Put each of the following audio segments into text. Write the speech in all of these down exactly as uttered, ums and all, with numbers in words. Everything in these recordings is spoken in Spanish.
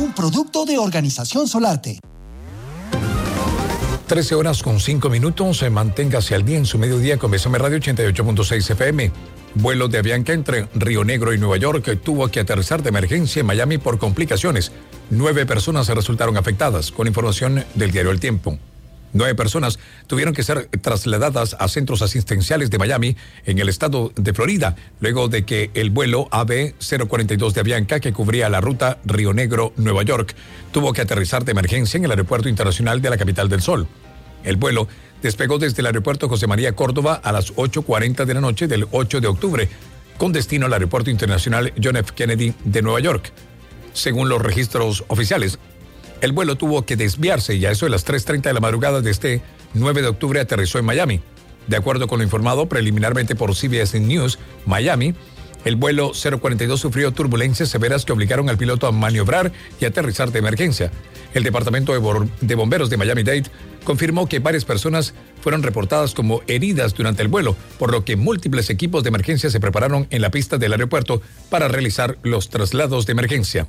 un producto de Organización Solarte. trece horas con cinco minutos. Manténgase al día en su mediodía con Bésame Radio ochenta y ocho punto seis F M. Vuelo de Avianca entre Río Negro y Nueva York tuvo que aterrizar de emergencia en Miami por complicaciones. Nueve personas resultaron afectadas, con información del diario El Tiempo. Nueve personas tuvieron que ser trasladadas a centros asistenciales de Miami, en el estado de Florida, luego de que el vuelo A B cero cuarenta y dos de Avianca, que cubría la ruta Río Negro-Nueva York, tuvo que aterrizar de emergencia en el Aeropuerto Internacional de la Capital del Sol. El vuelo despegó desde el Aeropuerto José María Córdoba a las ocho cuarenta de la noche del ocho de octubre, con destino al Aeropuerto Internacional John F. Kennedy de Nueva York. Según los registros oficiales, el vuelo tuvo que desviarse y a eso de las tres treinta de la madrugada de este nueve de octubre aterrizó en Miami. De acuerdo con lo informado preliminarmente por C B S News, Miami, el vuelo cero cuarenta y dos sufrió turbulencias severas que obligaron al piloto a maniobrar y aterrizar de emergencia. El Departamento de, Bor- de Bomberos de Miami-Dade confirmó que varias personas fueron reportadas como heridas durante el vuelo, por lo que múltiples equipos de emergencia se prepararon en la pista del aeropuerto para realizar los traslados de emergencia.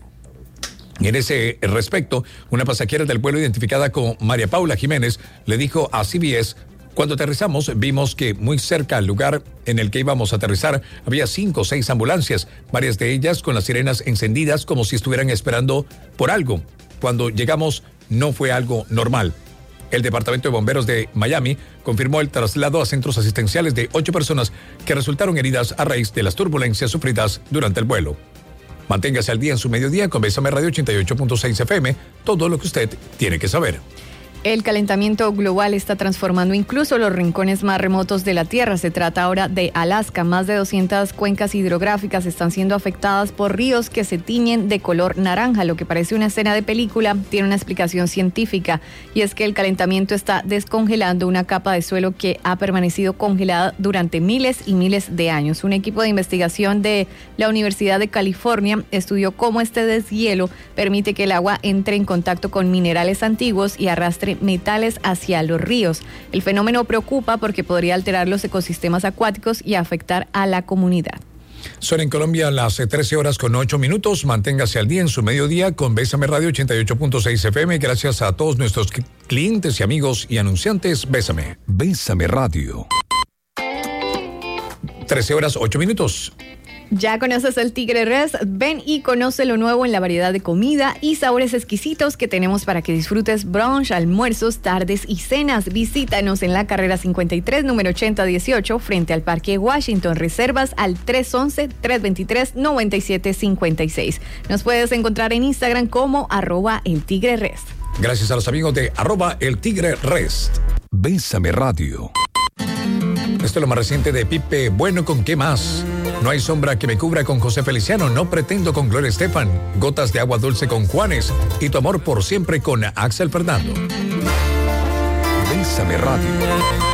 En ese respecto, una pasajera del vuelo identificada como María Paula Jiménez le dijo a C B S: cuando aterrizamos vimos que muy cerca al lugar en el que íbamos a aterrizar había cinco o seis ambulancias, varias de ellas con las sirenas encendidas como si estuvieran esperando por algo. Cuando llegamos no fue algo normal. El Departamento de Bomberos de Miami confirmó el traslado a centros asistenciales de ocho personas que resultaron heridas a raíz de las turbulencias sufridas durante el vuelo. Manténgase al día en su mediodía con Bésame Radio ochenta y ocho punto seis F M, todo lo que usted tiene que saber. El calentamiento global está transformando incluso los rincones más remotos de la Tierra. Se trata ahora de Alaska. Más de doscientas cuencas hidrográficas están siendo afectadas por ríos que se tiñen de color naranja. Lo que parece una escena de película tiene una explicación científica, y es que el calentamiento está descongelando una capa de suelo que ha permanecido congelada durante miles y miles de años. Un equipo de investigación de la Universidad de California estudió cómo este deshielo permite que el agua entre en contacto con minerales antiguos y arrastre metales hacia los ríos. El fenómeno preocupa porque podría alterar los ecosistemas acuáticos y afectar a la comunidad. Son en Colombia las trece horas con ocho minutos. Manténgase al día en su mediodía con Bésame Radio ochenta y ocho punto seis F M. Gracias a todos nuestros clientes y amigos y anunciantes. Bésame. Bésame Radio. trece horas ocho minutos. ¿Ya conoces el Tigre Rest? Ven y conoce lo nuevo en la variedad de comida y sabores exquisitos que tenemos para que disfrutes brunch, almuerzos, tardes y cenas. Visítanos en la carrera cincuenta y tres, número ochenta dieciocho, frente al Parque Washington. Reservas al tres once, tres veintitrés, noventa y siete cincuenta y seis. Nos puedes encontrar en Instagram como arroba el Tigre Rest. Gracias a los amigos de arroba el Tigre Rest. Bésame Radio. Esto es lo más reciente de Pipe Bueno con ¿Qué más? No hay sombra que me cubra con José Feliciano. No pretendo con Gloria Estefan. Gotas de agua dulce con Juanes. Y tu amor por siempre con Axel Fernando. Bésame Radio.